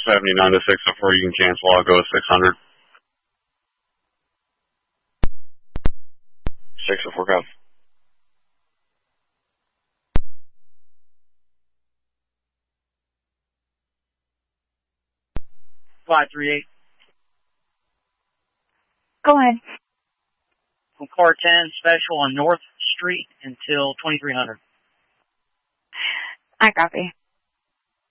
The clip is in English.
79 to 604, you can cancel. I'll go with 600. 604, go. Flight 38. Go ahead. From car 10, special on North Street until 2300. I copy.